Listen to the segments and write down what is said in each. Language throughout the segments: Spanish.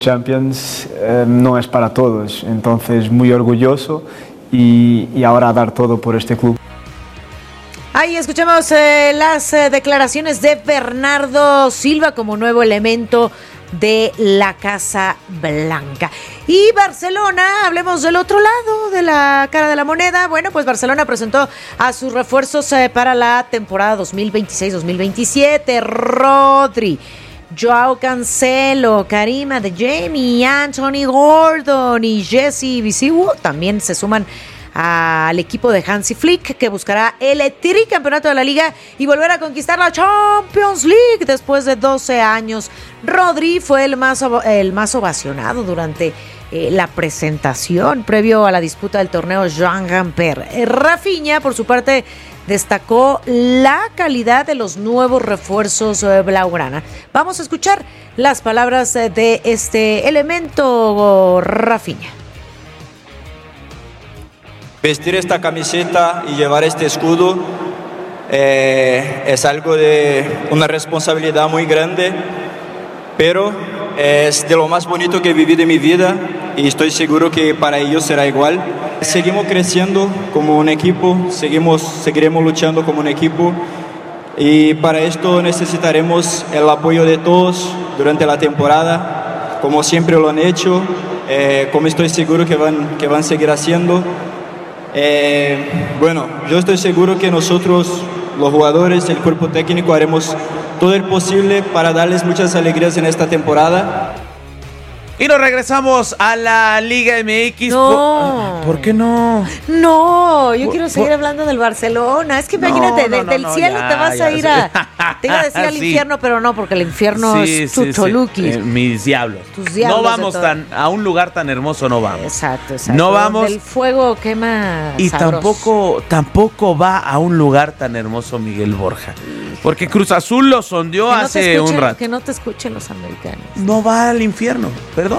Champions no es para todos, entonces muy orgulloso y ahora a dar todo por este club. Ahí escuchamos las declaraciones de Bernardo Silva como nuevo elemento de la Casa Blanca. Y Barcelona, hablemos del otro lado de la cara de la moneda. Bueno, pues Barcelona presentó a sus refuerzos para la temporada 2026-2027. Rodri, Joao Cancelo, Karim Adeyemi, Anthony Gordon y Jesse Visigu también se suman al equipo de Hansi Flick, que buscará el tricampeonato de la Liga y volver a conquistar la Champions League después de 12 años. Rodri fue el más ovacionado durante la presentación previo a la disputa del torneo Joan Gamper. Rafinha, por su parte, destacó la calidad de los nuevos refuerzos blaugrana. Vamos a escuchar las palabras de este elemento, Rafinha. Vestir esta camiseta y llevar este escudo es algo de una responsabilidad muy grande, pero es de lo más bonito que he vivido en mi vida y estoy seguro que para ellos será igual. Seguimos creciendo como un equipo, seguiremos luchando como un equipo y para esto necesitaremos el apoyo de todos durante la temporada, como siempre lo han hecho, como estoy seguro que van a seguir haciendo. Bueno, yo estoy seguro que nosotros, los jugadores, el cuerpo técnico, haremos todo el posible para darles muchas alegrías en esta temporada. Y nos regresamos a la Liga MX. No. ¿Por qué no? No, yo quiero seguir hablando del Barcelona. Es que imagínate, del cielo te vas a ir a... Te iba a decir al infierno, pero no, porque el infierno es tu Choluquis. Mis diablos. Tus diablos. No vamos a un lugar tan hermoso, no vamos. Exacto. No vamos. El fuego quema y sabroso. tampoco va a un lugar tan hermoso Miguel Borja. Porque Cruz Azul lo sondeó hace un rato. Que no te escuchen los americanos. No va al infierno, perdón.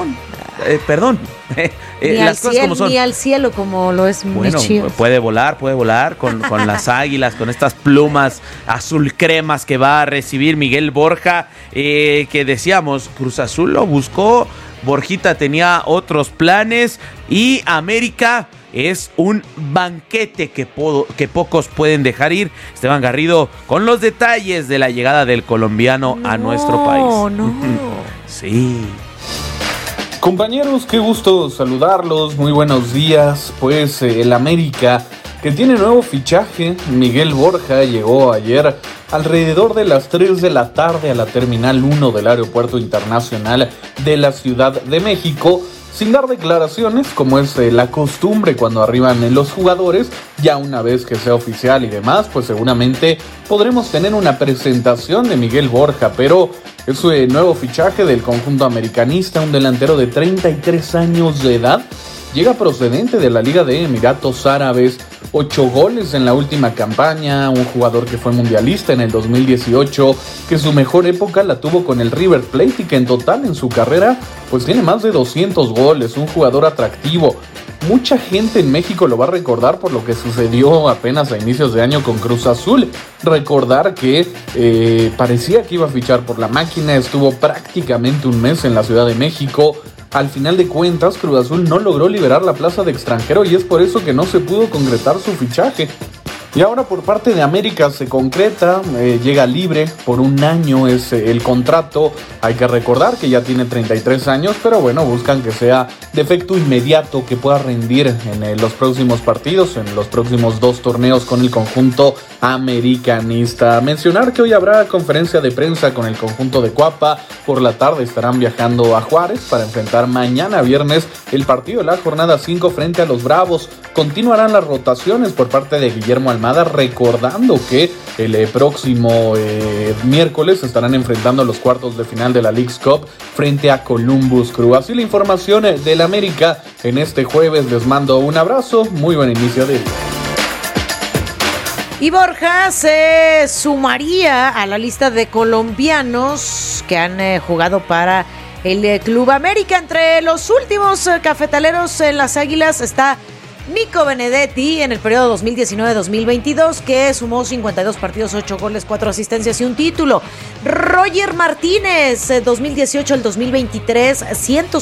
Las cosas como son. Ni al cielo como lo es bueno, Chivas. puede volar con las águilas, con estas plumas azul cremas que va a recibir Miguel Borja, que decíamos, Cruz Azul lo buscó, Borjita tenía otros planes y América es un banquete que pocos pueden dejar ir. Esteban Garrido con los detalles de la llegada del colombiano a nuestro país. No. Sí. Compañeros, qué gusto saludarlos, muy buenos días. Pues el América, que tiene nuevo fichaje, Miguel Borja, llegó ayer alrededor de las 3 de la tarde a la Terminal 1 del Aeropuerto Internacional de la Ciudad de México, sin dar declaraciones, como es la costumbre cuando arriban los jugadores. Ya una vez que sea oficial y demás, pues seguramente podremos tener una presentación de Miguel Borja, pero es un nuevo fichaje del conjunto americanista, un delantero de 33 años de edad, llega procedente de la Liga de Emiratos Árabes, 8 goles en la última campaña, un jugador que fue mundialista en el 2018, que su mejor época la tuvo con el River Plate y que en total en su carrera pues tiene más de 200 goles, un jugador atractivo. Mucha gente en México lo va a recordar por lo que sucedió apenas a inicios de año con Cruz Azul. Recordar que parecía que iba a fichar por la máquina, estuvo prácticamente un mes en la Ciudad de México. Al final de cuentas, Cruz Azul no logró liberar la plaza de extranjero y es por eso que no se pudo concretar su fichaje. Y ahora por parte de América se concreta, llega libre por un año es el contrato. Hay que recordar que ya tiene 33 años, pero bueno, buscan que sea de efecto inmediato, que pueda rendir en los próximos partidos, en los próximos 2 torneos con el conjunto americanista. Mencionar que hoy habrá conferencia de prensa con el conjunto de Cuapa. Por la tarde estarán viajando a Juárez para enfrentar mañana viernes el partido de la jornada 5 frente a los Bravos. Continuarán las rotaciones por parte de Guillermo Almada, recordando que el próximo miércoles estarán enfrentando los cuartos de final de la Leagues Cup frente a Columbus Crew. Así la información del América en este jueves. Les mando un abrazo, muy buen inicio de día. Y Borja se sumaría a la lista de colombianos que han jugado para el Club América. Entre los últimos cafetaleros en las Águilas está Nico Benedetti en el periodo 2019-2022, que sumó 52 partidos, 8 goles, 4 asistencias y un título. Roger Martínez, 2018 al 2023,